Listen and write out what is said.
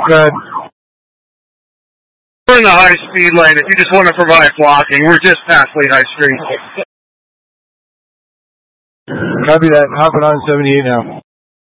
Good. We're in the high-speed lane. If you just want to provide blocking, we're just past Late High Street. Copy that. Hopping on 78 now.